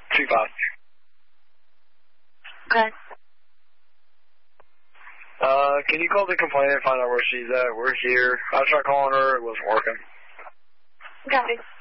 25. Okay. Can you call the complainant and find out where she's at? We're here. I tried calling her. It wasn't working. Copy.